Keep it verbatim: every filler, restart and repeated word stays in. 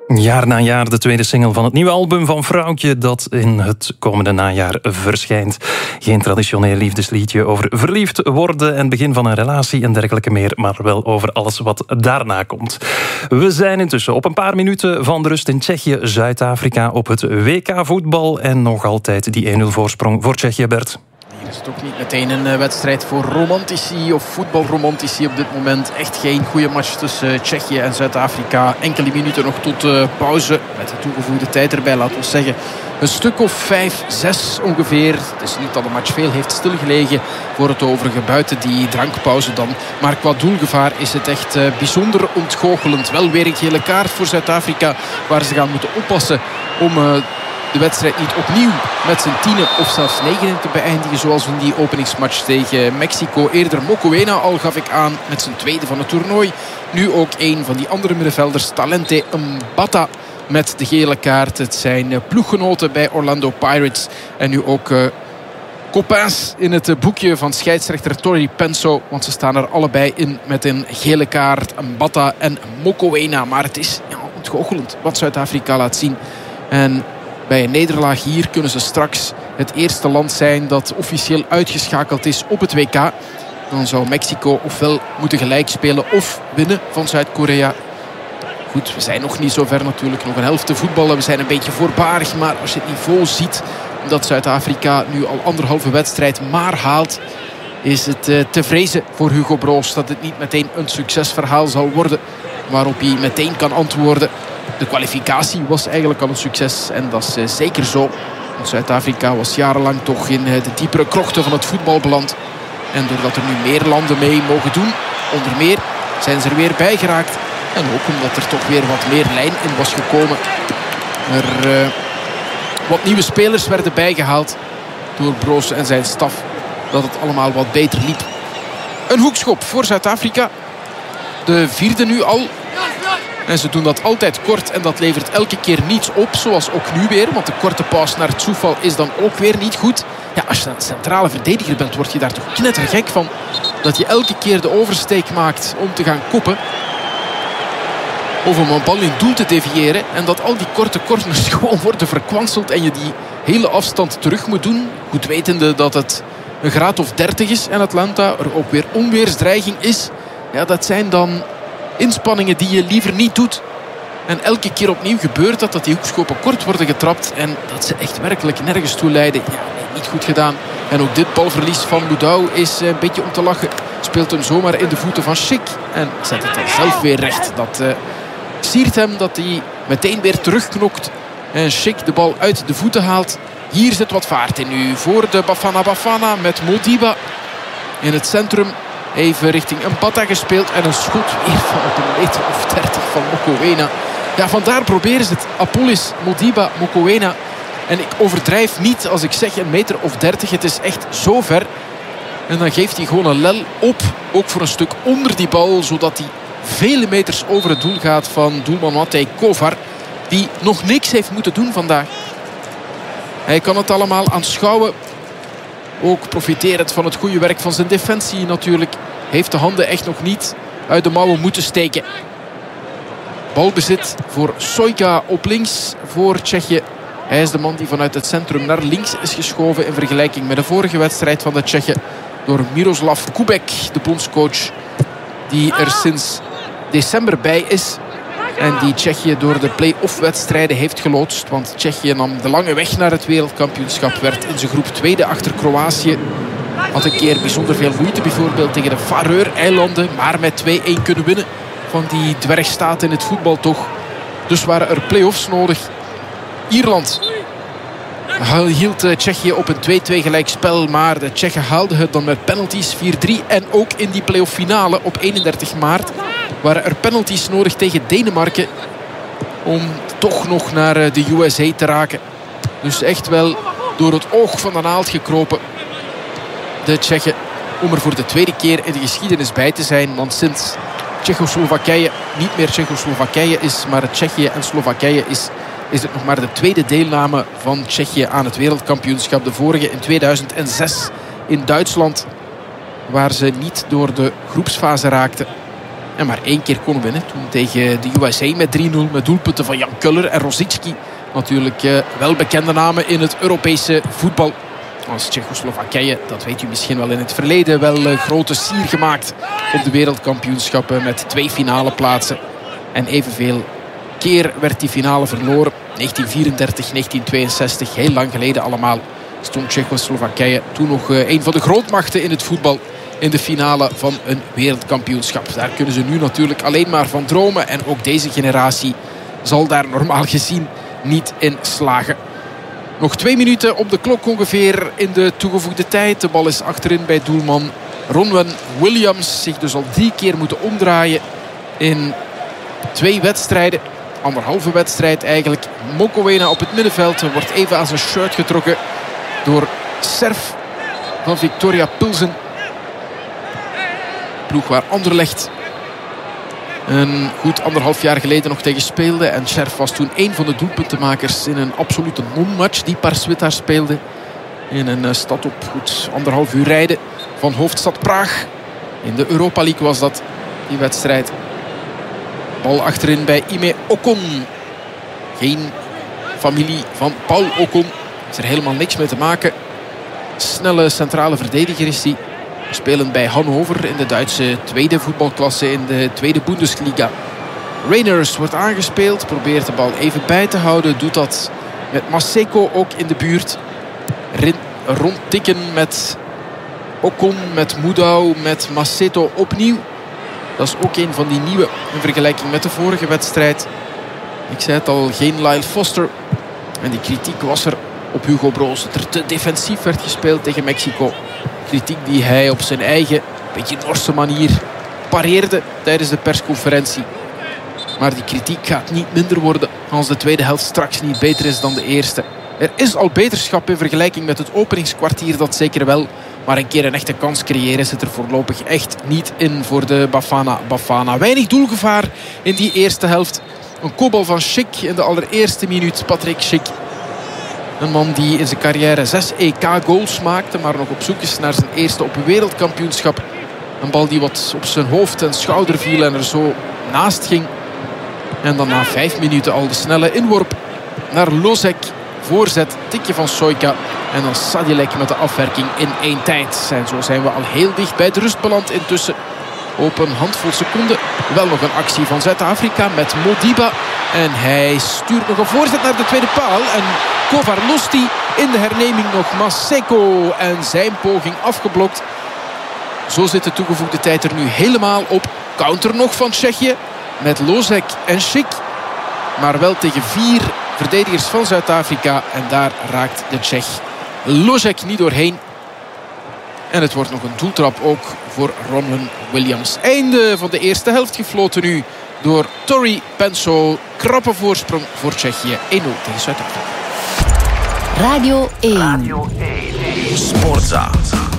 Jaar na jaar de tweede single van het nieuwe album van Vrouwtje dat in het komende najaar verschijnt. Geen traditioneel liefdesliedje over verliefd worden en begin van een relatie en dergelijke meer, maar wel over alles wat daarna komt. We zijn intussen op een paar minuten van de rust in Tsjechië, Zuid-Afrika op het W K voetbal en nog altijd die één nul voorsprong voor Tsjechië, Bert. Hier is het ook niet meteen een wedstrijd voor romantici of voetbalromantici op dit moment. Echt geen goede match tussen Tsjechië en Zuid-Afrika. Enkele minuten nog tot uh, pauze. Met de toegevoegde tijd erbij, laten we zeggen. Een stuk of vijf, zes ongeveer. Het is niet dat de match veel heeft stilgelegen voor het overige buiten die drankpauze dan. Maar qua doelgevaar is het echt uh, bijzonder ontgoochelend. Wel weer een gele kaart voor Zuid-Afrika waar ze gaan moeten oppassen om... Uh, de wedstrijd niet opnieuw met zijn tienen of zelfs negenen te beëindigen zoals in die openingsmatch tegen Mexico. Eerder Mokoena al gaf ik aan met zijn tweede van het toernooi. Nu ook een van die andere middenvelders, Talente Mbata, met de gele kaart. Het zijn ploeggenoten bij Orlando Pirates. En nu ook uh, copains in het boekje van scheidsrechter Tori Penso. Want ze staan er allebei in met een gele kaart. Mbata en Mokoena. Maar het is ja, ontgoochelend wat Zuid-Afrika laat zien. En... bij een nederlaag hier kunnen ze straks het eerste land zijn dat officieel uitgeschakeld is op het W K. Dan zou Mexico ofwel moeten gelijk spelen of winnen van Zuid-Korea. Goed, we zijn nog niet zo ver natuurlijk. Nog een helft te voetballen. We zijn een beetje voorbarig. Maar als je het niveau ziet dat Zuid-Afrika nu al anderhalve wedstrijd maar haalt, is het uh, te vrezen voor Hugo Broos dat het niet meteen een succesverhaal zal worden. Waarop hij meteen kan antwoorden. De kwalificatie was eigenlijk al een succes. En dat is uh, zeker zo. Want Zuid-Afrika was jarenlang toch in uh, de diepere krochten van het voetbal beland. En doordat er nu meer landen mee mogen doen, onder meer, zijn ze er weer bij geraakt. En ook omdat er toch weer wat meer lijn in was gekomen. Er uh, wat nieuwe spelers werden bijgehaald door Broos en zijn staf. Dat het allemaal wat beter liep. Een hoekschop voor Zuid-Afrika. De vierde nu al. En ze doen dat altijd kort en dat levert elke keer niets op. Zoals ook nu weer, want de korte paas naar het Soefal is dan ook weer niet goed. Ja, als je een centrale verdediger bent, word je daar toch knettergek van. Dat je elke keer de oversteek maakt om te gaan koppen. Of om een bal in doel te deviëren. En dat al die korte corners gewoon worden verkwanseld. En je die hele afstand terug moet doen. Goed wetende dat het een graad of dertig is in Atlanta. Er ook weer onweersdreiging is. Ja, dat zijn dan... inspanningen die je liever niet doet. En elke keer opnieuw gebeurt dat, dat die hoekschoppen kort worden getrapt. En dat ze echt werkelijk nergens toe leiden. Ja, nee, niet goed gedaan. En ook dit balverlies van Moudou is een beetje om te lachen. Speelt hem zomaar in de voeten van Schick. En zet het dan zelf weer recht. Dat uh, siert hem dat hij meteen weer terugknokt. En Schick de bal uit de voeten haalt. Hier zit wat vaart in nu voor de Bafana Bafana met Modiba in het centrum. Even richting Mbata gespeeld. En een schot weer van op een meter of dertig van Mokoena. Ja, vandaar proberen ze het. Apolis, Modiba, Mokoena. En ik overdrijf niet als ik zeg een meter of dertig. Het is echt zo ver. En dan geeft hij gewoon een lel op. Ook voor een stuk onder die bal. Zodat hij vele meters over het doel gaat van doelman Matej Kovar. Die nog niks heeft moeten doen vandaag. Hij kan het allemaal aanschouwen. Ook profiterend van het goede werk van zijn defensie natuurlijk. Heeft de handen echt nog niet uit de mouwen moeten steken. Balbezit voor Sojka op links voor Tsjechië. Hij is de man die vanuit het centrum naar links is geschoven. In vergelijking met de vorige wedstrijd van de Tsjechen. Door Miroslav Kubek, de bondscoach. Die er sinds december bij is. En die Tsjechië door de play-off wedstrijden heeft geloodst. Want Tsjechië nam de lange weg naar het wereldkampioenschap. Werd in zijn groep tweede achter Kroatië. Had een keer bijzonder veel moeite bijvoorbeeld tegen de Faroe-eilanden. Maar met twee-een kunnen winnen van die dwergstaat in het voetbal toch. Dus waren er play-offs nodig. Ierland hield Tsjechië op een twee-twee gelijkspel. Maar de Tsjechen haalden het dan met penalties vier drie. En ook in die play-off finale op eenendertig maart... waren er penalties nodig tegen Denemarken. Om toch nog naar de U S A te raken. Dus echt wel door het oog van de naald gekropen. De Tsjechen. Om er voor de tweede keer in de geschiedenis bij te zijn. Want sinds Tsjechoslowakije niet meer Tsjechoslowakije is. Maar het Tsjechië en Slowakije is. Is het nog maar de tweede deelname van Tsjechië aan het wereldkampioenschap. De vorige in tweeduizend zes in Duitsland. Waar ze niet door de groepsfase raakten. En maar één keer konden winnen. Toen tegen de U S A met drie nul. Met doelpunten van Jan Kuller en Rosicki. Natuurlijk uh, wel bekende namen in het Europese voetbal. Als Tsjechoslowakije, dat weet u misschien wel in het verleden, wel uh, grote sier gemaakt op de wereldkampioenschappen met twee finale plaatsen. En evenveel keer werd die finale verloren. negentien vierendertig, negentien tweeënzestig, heel lang geleden allemaal, stond Tsjechoslowakije toen nog uh, een van de grootmachten in het voetbal in de finale van een wereldkampioenschap. Daar kunnen ze nu natuurlijk alleen maar van dromen. En ook deze generatie zal daar normaal gezien niet in slagen. Nog twee minuten op de klok ongeveer in de toegevoegde tijd. De bal is achterin bij doelman Ronwen Williams. Zich dus al drie keer moeten omdraaien in twee wedstrijden. Anderhalve wedstrijd eigenlijk. Mokoena op het middenveld wordt even aan zijn shirt getrokken door Serf van Victoria Pilsen. Ploeg waar Anderlecht een goed anderhalf jaar geleden nog tegen speelde. En Serf was toen een van de doelpuntenmakers in een absolute non-match die Parswita speelde. In een stad op goed anderhalf uur rijden van hoofdstad Praag. In de Europa League was dat, die wedstrijd. Bal achterin bij Ime Ocon. Geen familie van Paul Ocon. Is er helemaal niks mee te maken. Snelle centrale verdediger is hij. Spelen bij Hannover in de Duitse tweede voetbalklasse in de tweede Bundesliga. Reiners wordt aangespeeld. Probeert de bal even bij te houden. Doet dat met Maseko ook in de buurt. Rondtikken met Ocon, met Moedau, met Maceto opnieuw. Dat is ook een van die nieuwe in vergelijking met de vorige wedstrijd. Ik zei het al, geen Lyle Foster. En die kritiek was er op Hugo Broos. Dat er te defensief werd gespeeld tegen Mexico. Kritiek die hij op zijn eigen, beetje Norse manier pareerde tijdens de persconferentie. Maar die kritiek gaat niet minder worden als de tweede helft straks niet beter is dan de eerste. Er is al beterschap in vergelijking met het openingskwartier, dat zeker wel. Maar een keer een echte kans creëren zit er voorlopig echt niet in voor de Bafana Bafana. Weinig doelgevaar in die eerste helft. Een kopbal van Schick in de allereerste minuut. Patrick Schick. Een man die in zijn carrière zes E K-goals maakte, maar nog op zoek is naar zijn eerste op een wereldkampioenschap. Een bal die wat op zijn hoofd en schouder viel en er zo naast ging. En dan na vijf minuten al de snelle inworp naar Lozek. Voorzet, tikje van Sojka. En dan Sadilek met de afwerking in één tijd. En zo zijn we al heel dicht bij de rust beland intussen. Op een handvol seconden. Wel nog een actie van Zuid-Afrika met Modiba. En hij stuurt nog een voorzet naar de tweede paal. En Kovarnosti in de herneming nog Maseko. En zijn poging afgeblokt. Zo zit de toegevoegde tijd er nu helemaal op. Counter nog van Tsjechië. Met Lozek en Schick. Maar wel tegen vier verdedigers van Zuid-Afrika. En daar raakt de Tsjech Lozek niet doorheen. En het wordt nog een doeltrap ook voor Ronwen Williams. Einde van de eerste helft gefloten nu door Tori Penso. Krappe voorsprong voor Tsjechië. één nul tegen Zuid-Afrika. Radio één. Radio één. Sportza.